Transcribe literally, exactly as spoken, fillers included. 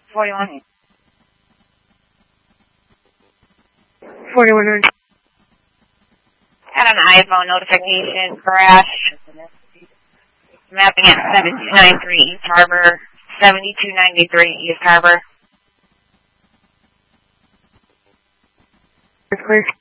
forty-one. forty-one hundred. Got an iPhone notification, crash. Mapping at seventy-two ninety-three East Harbor, seventy-two ninety-three East Harbor. Clear.